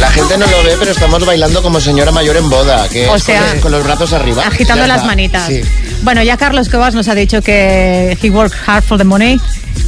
La gente no lo ve, pero estamos bailando como señora mayor en boda, que o es sea, con los brazos arriba. Agitando las manitas. Sí. Bueno, ya Carlos Cuevas nos ha dicho que he worked hard for the money.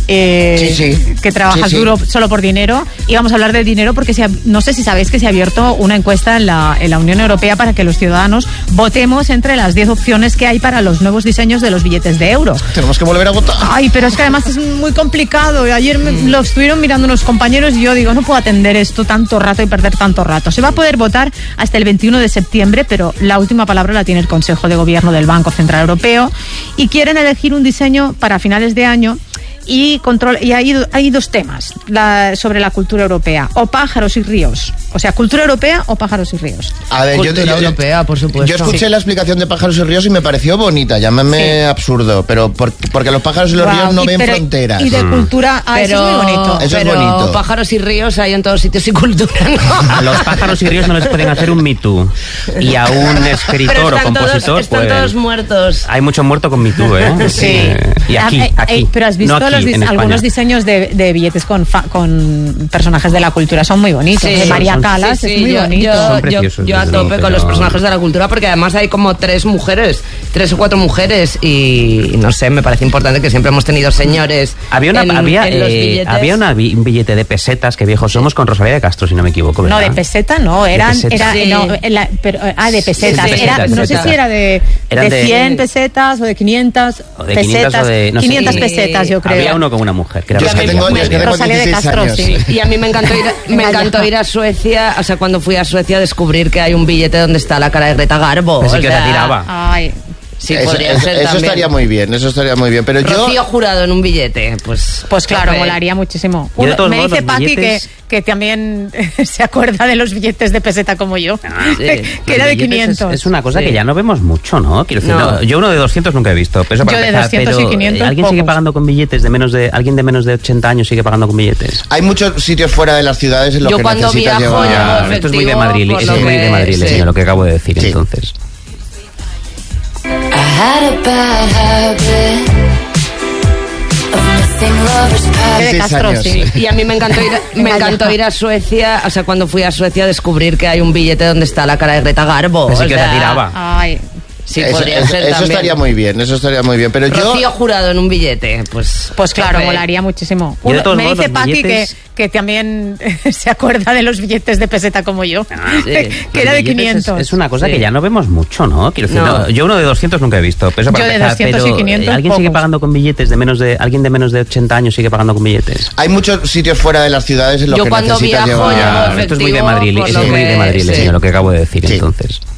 Que trabajas duro solo por dinero, y vamos a hablar de dinero porque no sé si sabéis que se ha abierto una encuesta en la Unión Europea para que los ciudadanos votemos entre las 10 opciones que hay para los nuevos diseños de los billetes de euro. Tenemos que volver a votar. Ay, pero es que además es muy complicado. Ayer lo estuvieron mirando unos compañeros y yo digo, no puedo atender esto tanto rato y perder tanto rato. Se va a poder votar hasta el 21 de septiembre, pero la última palabra la tiene el Consejo de Gobierno del Banco Central Europeo, y quieren elegir un diseño para finales de año. Y hay dos temas sobre la cultura europea: o pájaros y ríos. O sea, cultura europea o pájaros y ríos. A ver, cultura europea, por supuesto. Yo escuché la explicación de pájaros y ríos y me pareció bonita, llámame absurdo, pero porque los pájaros y los ríos no ven fronteras. Y de cultura, pero, eso es muy bonito. Eso es bonito. Pájaros y ríos hay en todos sitios y cultura, ¿no? A los pájaros y ríos no les pueden hacer un Me Too. Y a un escritor o compositor, están todos muertos. Hay muchos muertos con Me Too, ¿eh? Sí. Y aquí. Pero has visto no aquí, algunos diseños de billetes con personajes de la cultura, son muy bonitos. Sí, de María Calas, es muy bonito. Yo a tope con los personajes de la cultura, porque además hay como 3 o 4 mujeres, y no sé, me parece importante que siempre hemos tenido señores. Había un billete de pesetas, que viejos somos, con Rosalía de Castro, si no me equivoco, ¿verdad? No, de peseta no, de pesetas. De pesetas. No sé si era de 100 pesetas o de 500 pesetas. 500 pesetas, yo creo. Había uno con una mujer, que era Rosalía de Castro, sí. Y a mí me encantó ir a Suecia, o sea, cuando fui a Suecia, descubrir que hay un billete donde está la cara de Greta Garbo. Así que la tiraba. Ay. Sí, podría ser eso estaría muy bien, pero Rocío Jurado en un billete, pues claro, molaría muchísimo. Me dice Paqui que también se acuerda de los billetes de peseta como yo, que era de 500. Es una cosa que ya no vemos mucho, ¿no? Quiero decir, yo uno de 200 nunca he visto. Pero yo de 200 y 500 ¿alguien sigue pagando con billetes alguien de menos de 80 años sigue pagando con billetes? Hay muchos sitios fuera de las ciudades en los que necesitas llevar. Esto es muy de Madrid, lo que acabo de decir, entonces. De Castro, sí. Y a mí me encantó ir a Suecia, o sea, cuando fui a Suecia, descubrir que hay un billete donde está la cara de Greta Garbo. Así que la tiraba. Ay. Sí, podría ser eso estaría muy bien, pero Rocío Jurado en un billete, pues claro, molaría muchísimo. Me dice Paqui que también se acuerda de los billetes de peseta como yo, que era de 500. Es una cosa que ya no vemos mucho, ¿no? Quiero decir, yo uno de 200 nunca he visto. Pero yo de 200 y 500 ¿alguien sigue pagando con billetes alguien de menos de 80 años sigue pagando con billetes? Hay muchos sitios fuera de las ciudades en los que necesitas llevar. Esto es muy de Madrid, lo que acabo de decir, entonces.